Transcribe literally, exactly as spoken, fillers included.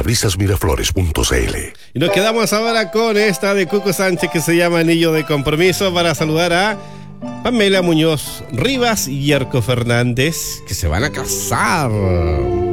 parabrisas miraflores punto c l. Y nos quedamos ahora con esta de Cuco Sánchez que se llama Anillo de Compromiso para saludar a Pamela Muñoz Rivas y Yerko Fernández que se van a casar.